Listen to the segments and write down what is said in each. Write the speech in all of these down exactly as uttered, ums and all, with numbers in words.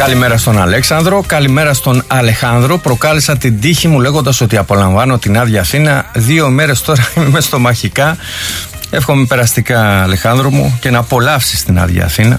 Καλημέρα στον Αλέξανδρο, καλημέρα στον Αλεχάνδρο. Προκάλεσα την τύχη μου λέγοντας ότι απολαμβάνω την άδεια Αθήνα. Δύο μέρες τώρα είμαι στο Μαχικά. Εύχομαι περαστικά, Αλεχάνδρο μου, και να απολαύσεις την άδεια Αθήνα.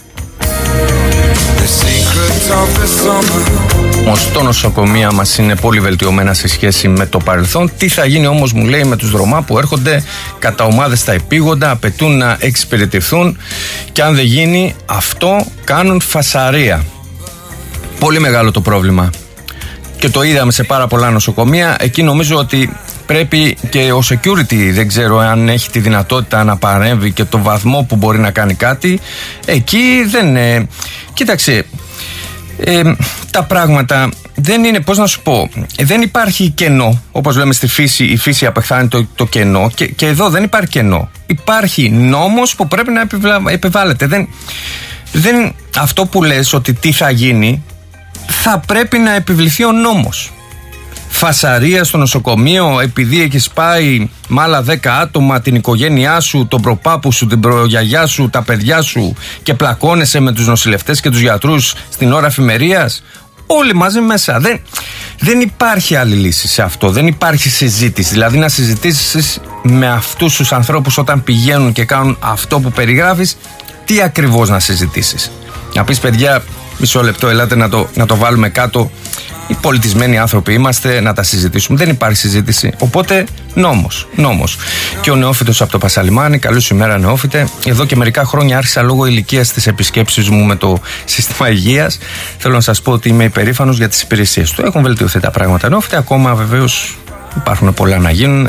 Όμως το νοσοκομεία μας είναι πολύ βελτιωμένα σε σχέση με το παρελθόν. Τι θα γίνει όμως, μου λέει, με τους δρομά που έρχονται κατά ομάδες στα επίγοντα, απαιτούν να εξυπηρετηθούν και αν δεν γίνει αυτό κάνουν φασαρία. Πολύ μεγάλο το πρόβλημα και το είδαμε σε πάρα πολλά νοσοκομεία. Εκεί νομίζω ότι πρέπει και ο security, δεν ξέρω αν έχει τη δυνατότητα να παρέμβει και το βαθμό που μπορεί να κάνει κάτι. Εκεί δεν... Ε, κοίταξε, ε, τα πράγματα δεν είναι, πώς να σου πω, δεν υπάρχει κενό. Όπως λέμε στη φύση, η φύση απεχθάνει το, το κενό και, και εδώ δεν υπάρχει κενό. Υπάρχει νόμος που πρέπει να επιβα, επιβάλλεται. Δεν, δεν, αυτό που λες ότι τι θα γίνει, θα πρέπει να επιβληθεί ο νόμος. Φασαρία στο νοσοκομείο επειδή έχεις πάει με άλλα δέκα άτομα, την οικογένειά σου, τον προπάπου σου, την προγιαγιά σου, τα παιδιά σου και πλακώνεσαι με τους νοσηλευτές και τους γιατρούς στην ώρα εφημερίας. Όλοι μαζί μέσα. Δεν, δεν υπάρχει άλλη λύση σε αυτό. Δεν υπάρχει συζήτηση. Δηλαδή να συζητήσεις με αυτούς τους ανθρώπους όταν πηγαίνουν και κάνουν αυτό που περιγράφεις, τι ακριβώς να συζητήσεις. Να πεις, παιδιά, μισό λεπτό, ελάτε να το, να το βάλουμε κάτω. Οι πολιτισμένοι άνθρωποι είμαστε, να τα συζητήσουμε. Δεν υπάρχει συζήτηση. Οπότε νόμος. Νόμος. Και ο νεόφυτος από το Πασαλιμάνι, καλή σου ημέρα, νεόφυτε. Εδώ και μερικά χρόνια άρχισα λόγω ηλικίας τις επισκέψεις μου με το σύστημα υγείας. Θέλω να σας πω ότι είμαι υπερήφανος για τις υπηρεσίες του. Έχουν βελτιωθεί τα πράγματα, νεόφυτε. Ακόμα βεβαίως υπάρχουν πολλά να γίνουν.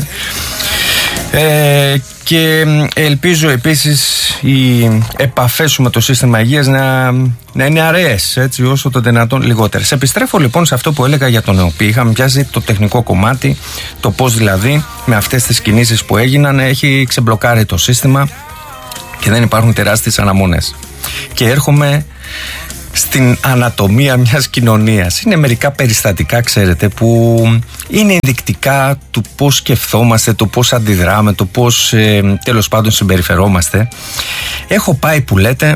Ε, και ελπίζω επίσης οι επαφές σου με το σύστημα υγείας να, να είναι αραιές, έτσι, όσο το δυνατόν λιγότερες. Επιστρέφω λοιπόν σε αυτό που έλεγα για τον ΕΟΠΗ. Είχαμε πιάσει το τεχνικό κομμάτι, το πώς δηλαδή με αυτές τις κινήσεις που έγιναν έχει ξεμπλοκάρει το σύστημα και δεν υπάρχουν τεράστιες αναμονές. Και έρχομαι στην ανατομία μιας κοινωνίας. Είναι μερικά περιστατικά, ξέρετε, που είναι ενδεικτικά του πώς σκεφτόμαστε, το πώς αντιδράμε, το πώς ε, τέλος πάντων συμπεριφερόμαστε. Έχω πάει, που λέτε,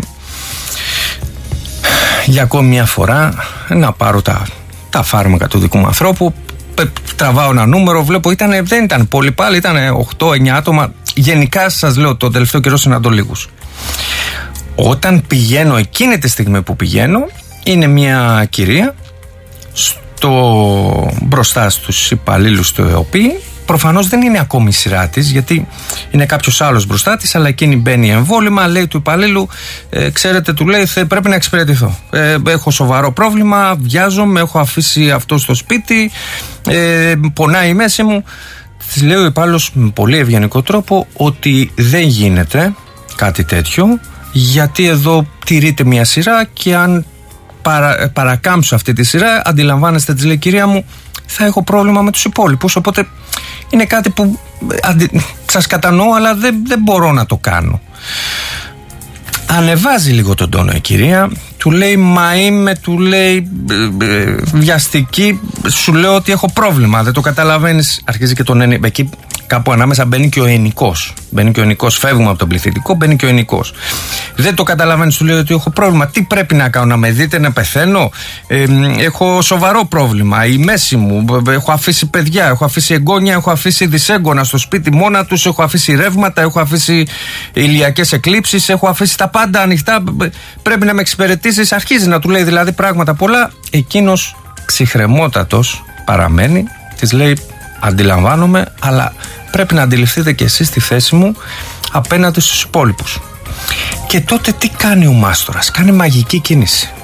για ακόμη μια φορά να πάρω τα, τα φάρμακα του δικού μου ανθρώπου. Τραβάω ένα νούμερο, βλέπω, ήτανε, δεν ήταν πολύ πάλι, ήταν οκτώ εννιά άτομα. Γενικά σας λέω, το τελευταίο καιρό συναντολίγους. Όταν πηγαίνω, εκείνη τη στιγμή που πηγαίνω, είναι μια κυρία στο, μπροστά στους υπαλλήλους του ΕΟΠΗ. Προφανώς δεν είναι ακόμη η σειρά της, γιατί είναι κάποιος άλλος μπροστά της, αλλά εκείνη μπαίνει εμβόλυμα, λέει του υπαλλήλου, ε, ξέρετε, του λέει, πρέπει να εξυπηρετηθώ. Ε, έχω σοβαρό πρόβλημα, βιάζομαι, έχω αφήσει αυτό στο σπίτι, ε, πονάει η μέση μου. Της λέει ο υπάλληλος με πολύ ευγενικό τρόπο ότι δεν γίνεται κάτι τέτοιο, γιατί εδώ τηρείται μια σειρά και αν παρα, παρακάμψω αυτή τη σειρά, αντιλαμβάνεστε, της λέει, κυρία μου, θα έχω πρόβλημα με τους υπόλοιπους, οπότε είναι κάτι που αντι, σας κατανοώ, αλλά δεν, δεν μπορώ να το κάνω. Ανεβάζει λίγο τον τόνο η κυρία, του λέει, μα είμαι, του λέει, βιαστική, σου λέω ότι έχω πρόβλημα, δεν το καταλαβαίνεις. Αρχίζει και τον εννοεί, εκεί κάπου ανάμεσα μπαίνει και ο ενικός. Μπαίνει και ο ενικός, φεύγουμε από τον πληθυντικό, μπαίνει και ο ενικός. Δεν το καταλαβαίνεις, του λέει ότι έχω πρόβλημα. Τι πρέπει να κάνω, να με δείτε να πεθαίνω? Ε, έχω σοβαρό πρόβλημα. Η μέση μου, έχω αφήσει παιδιά, έχω αφήσει εγγόνια, έχω αφήσει δυσέγγωνα στο σπίτι μόνα τους, έχω αφήσει ρεύματα, έχω αφήσει ηλιακές εκλήψεις, έχω αφήσει τα πάντα ανοιχτά. Πρέπει να με εξυπηρετήσεις. Αρχίζει να του λέει δηλαδή πράγματα πολλά. Εκείνος ψυχρεμότατος παραμένει, της λέει, αντιλαμβάνομαι, αλλά πρέπει να αντιληφθείτε και εσείς τη θέση μου απέναντι στους υπόλοιπους. Και τότε τι κάνει ο μάστορας? Κάνει μαγική κίνηση.